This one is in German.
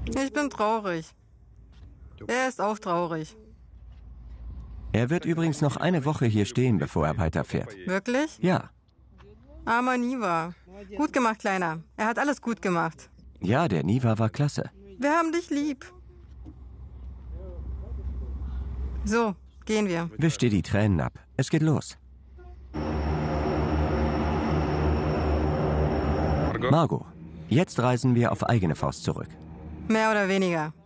Ich bin traurig. Er ist auch traurig. Er wird übrigens noch eine Woche hier stehen, bevor er weiterfährt. Wirklich? Ja. Armer Niva. Gut gemacht, Kleiner. Er hat alles gut gemacht. Ja, der Niva war klasse. Wir haben dich lieb. So, gehen wir. Wisch dir die Tränen ab. Es geht los. Margot, jetzt reisen wir auf eigene Faust zurück. Mehr oder weniger.